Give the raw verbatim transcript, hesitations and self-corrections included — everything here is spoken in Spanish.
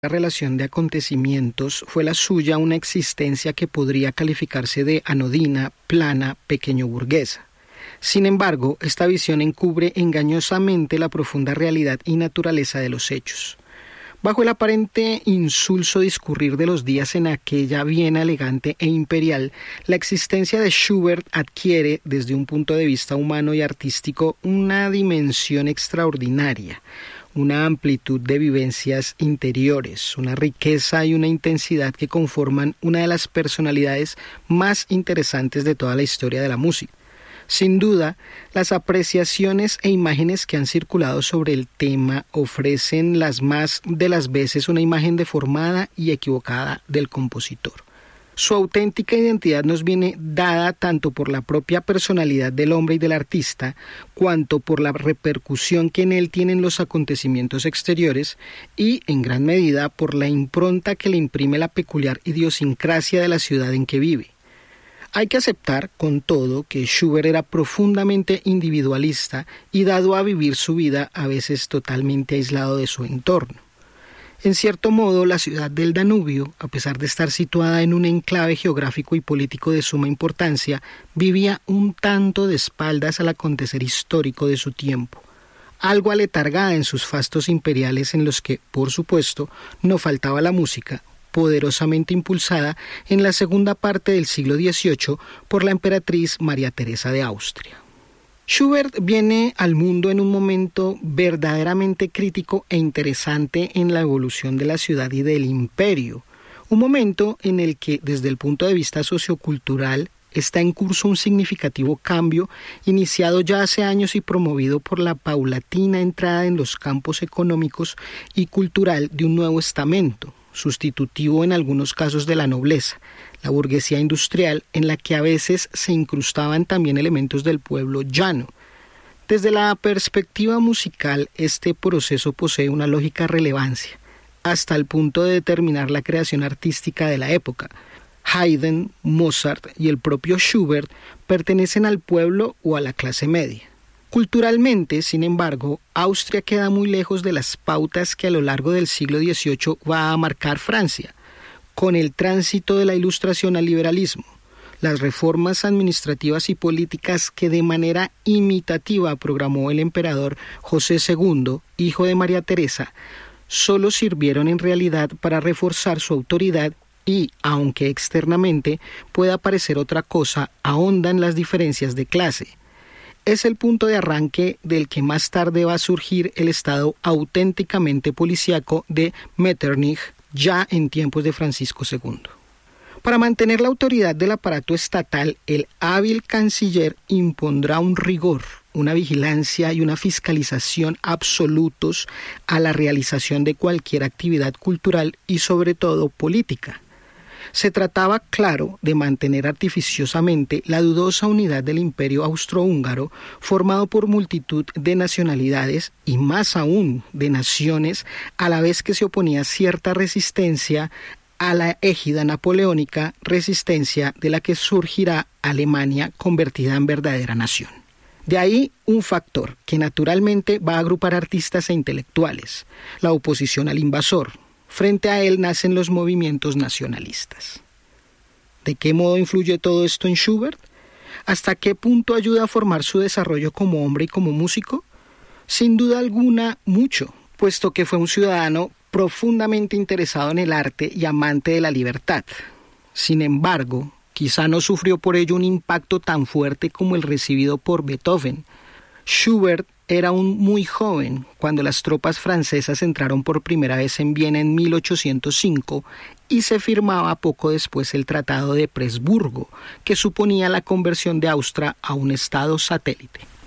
La relación de acontecimientos fue la suya una existencia que podría calificarse de anodina, plana, pequeño burguesa. Sin embargo, esta visión encubre engañosamente la profunda realidad y naturaleza de los hechos. Bajo el aparente insulso discurrir de los días en aquella Viena elegante e imperial, la existencia de Schubert adquiere, desde un punto de vista humano y artístico, una dimensión extraordinaria, una amplitud de vivencias interiores, una riqueza y una intensidad que conforman una de las personalidades más interesantes de toda la historia de la música. Sin duda, las apreciaciones e imágenes que han circulado sobre el tema ofrecen las más de las veces una imagen deformada y equivocada del compositor. Su auténtica identidad nos viene dada tanto por la propia personalidad del hombre y del artista, cuanto por la repercusión que en él tienen los acontecimientos exteriores y, en gran medida, por la impronta que le imprime la peculiar idiosincrasia de la ciudad en que vive. Hay que aceptar, con todo, que Schubert era profundamente individualista y dado a vivir su vida a veces totalmente aislado de su entorno. En cierto modo, la ciudad del Danubio, a pesar de estar situada en un enclave geográfico y político de suma importancia, vivía un tanto de espaldas al acontecer histórico de su tiempo, algo aletargada en sus fastos imperiales en los que, por supuesto, no faltaba la música, poderosamente impulsada en la segunda parte del siglo dieciocho por la emperatriz María Teresa de Austria. Schubert viene al mundo en un momento verdaderamente crítico e interesante en la evolución de la ciudad y del imperio, un momento en el que, desde el punto de vista sociocultural, está en curso un significativo cambio iniciado ya hace años y promovido por la paulatina entrada en los campos económicos y cultural de un nuevo estamento, sustitutivo en algunos casos de la nobleza, la burguesía industrial, en la que a veces se incrustaban también elementos del pueblo llano. Desde la perspectiva musical, este proceso posee una lógica relevancia, hasta el punto de determinar la creación artística de la época. Haydn, Mozart y el propio Schubert pertenecen al pueblo o a la clase media. Culturalmente, sin embargo, Austria queda muy lejos de las pautas que a lo largo del siglo dieciocho va a marcar Francia, con el tránsito de la Ilustración al liberalismo, las reformas administrativas y políticas que de manera imitativa programó el emperador José segundo, hijo de María Teresa, solo sirvieron en realidad para reforzar su autoridad y, aunque externamente pueda parecer otra cosa, ahondan las diferencias de clase. Es el punto de arranque del que más tarde va a surgir el estado auténticamente policíaco de Metternich, ya en tiempos de Francisco segundo. Para mantener la autoridad del aparato estatal, el hábil canciller impondrá un rigor, una vigilancia y una fiscalización absolutos a la realización de cualquier actividad cultural y sobre todo política. Se trataba, claro, de mantener artificiosamente la dudosa unidad del imperio austrohúngaro, formado por multitud de nacionalidades y más aún de naciones, a la vez que se oponía cierta resistencia a la égida napoleónica, resistencia de la que surgirá Alemania convertida en verdadera nación. De ahí un factor que naturalmente va a agrupar artistas e intelectuales, la oposición al invasor. Frente a él nacen los movimientos nacionalistas. ¿De qué modo influye todo esto en Schubert? ¿Hasta qué punto ayuda a formar su desarrollo como hombre y como músico? Sin duda alguna, mucho, puesto que fue un ciudadano profundamente interesado en el arte y amante de la libertad. Sin embargo, quizá no sufrió por ello un impacto tan fuerte como el recibido por Beethoven. Schubert era aún muy joven cuando las tropas francesas entraron por primera vez en Viena en mil ochocientos cinco y se firmaba poco después el Tratado de Presburgo, que suponía la conversión de Austria a un estado satélite.